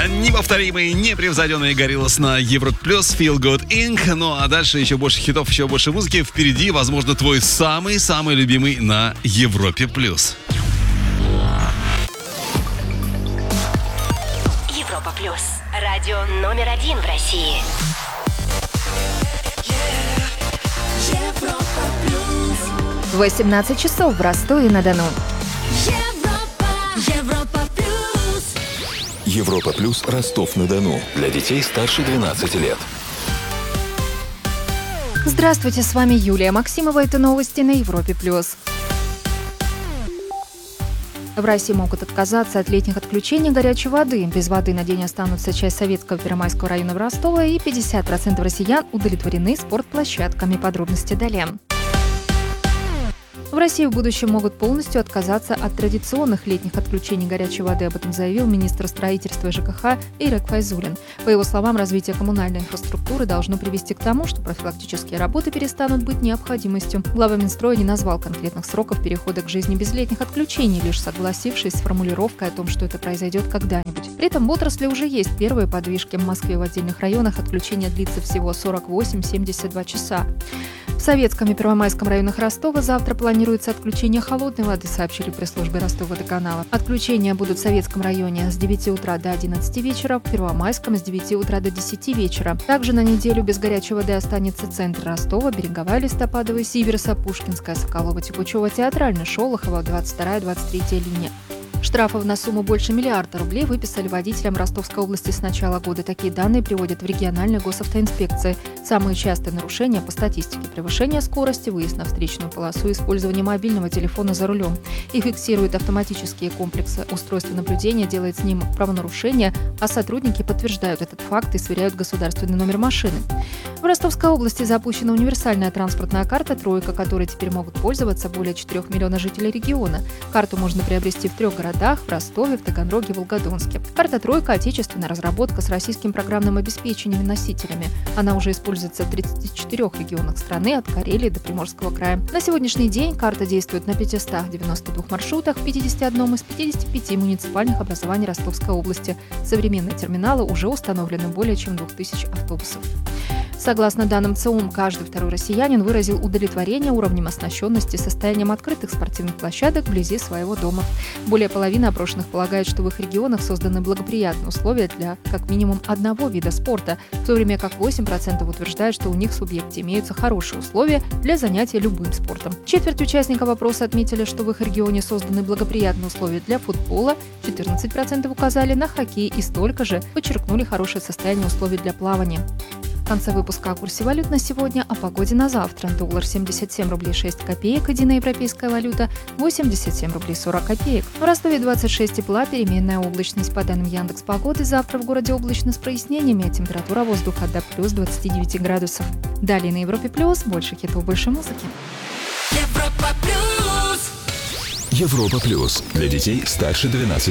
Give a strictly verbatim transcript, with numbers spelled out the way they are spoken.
Неповторимый, непревзойденный Gorillaz на Европе Плюс, Feel Good инк. Ну а дальше еще больше хитов, еще больше музыки. Впереди, возможно, твой самый-самый любимый на Европе Плюс. Европа Плюс. Радио номер один в России. Европа Плюс. восемнадцать часов в Ростове-на-Дону. Европа, Европа Плюс. Европа Плюс Ростов-на-Дону. Для детей старше двенадцати лет. Здравствуйте, с вами Юлия Максимова. Это новости на Европе Плюс. В России могут отказаться от летних отключений горячей воды. Без воды на день останутся часть Советского Первомайского района в Ростова, и пятьдесят процентов россиян удовлетворены спортплощадками. Подробности далее. В России в будущем могут полностью отказаться от традиционных летних отключений горячей воды. Об этом заявил министр строительства и ЖКХ Ирак Файзуллин. По его словам, развитие коммунальной инфраструктуры должно привести к тому, что профилактические работы перестанут быть необходимостью. Глава Минстроя не назвал конкретных сроков перехода к жизни без летних отключений, лишь согласившись с формулировкой о том, что это произойдет когда-нибудь. При этом в отрасли уже есть первые подвижки. В Москве в отдельных районах отключение длится всего сорок восемь - семьдесят два часа. В Советском и Первомайском районах Ростова завтра планируется отключение холодной воды, сообщили в пресс-службе Ростова-водоканала. Отключения будут в Советском районе с девяти утра до одиннадцати вечера, в Первомайском с девяти утра до десяти вечера. Также на неделю без горячей воды останется центр Ростова, Береговая, Листопадовая, Сиверса, Пушкинская, Соколова, Текучева, Театральная, Шолохова, двадцать вторая - двадцать третья линия. Штрафов на сумму больше миллиарда рублей выписали водителям Ростовской области с начала года. Такие данные приводят в региональной госавтоинспекции. Самые частые нарушения по статистике: превышение скорости, выезд на встречную полосу, использование мобильного телефона за рулем. Их фиксируют автоматические комплексы. Устройство наблюдения делает снимок правонарушения, а сотрудники подтверждают этот факт и сверяют государственный номер машины. В Ростовской области запущена универсальная транспортная карта «Тройка», которой теперь могут пользоваться более четырёх миллионов жителей региона. Карту можно приобрести в трех городах: в Ростове, в Таганроге, Волгодонске. Карта «Тройка» – отечественная разработка с российским программным обеспечением и носителями. Она уже используется в тридцати четырёх регионах страны, от Карелии до Приморского края. На сегодняшний день карта действует на пятистах девяноста двух маршрутах в пятидесяти одном из пятидесяти пяти муниципальных образований Ростовской области. Современные терминалы уже установлены более чем двух тысяч автобусов. Согласно данным ЦИОМ, каждый второй россиянин выразил удовлетворение уровнем оснащенности состоянием открытых спортивных площадок вблизи своего дома. Более половины опрошенных полагают, что в их регионах созданы благоприятные условия для как минимум одного вида спорта, в то время как восемь процентов утверждают, что у них в субъекте имеются хорошие условия для занятия любым спортом. Четверть участников опроса отметили, что в их регионе созданы благоприятные условия для футбола, четырнадцать процентов указали на хоккей и столько же подчеркнули хорошее состояние условий для плавания. В конце выпуска о курсе валют на сегодня, о погоде на завтра. Доллар семьдесят семь рублей шесть копеек, единоевропейская валюта восемьдесят семь рублей сорок копеек. В Ростове двадцать шесть тепла, переменная облачность. По данным Яндекс.Погоды, завтра в городе облачно с прояснениями, температура воздуха до плюс двадцати девяти градусов. Далее на Европе Плюс, больше хитов, больше музыки. Европа Плюс. Европа Плюс. Для детей старше двенадцати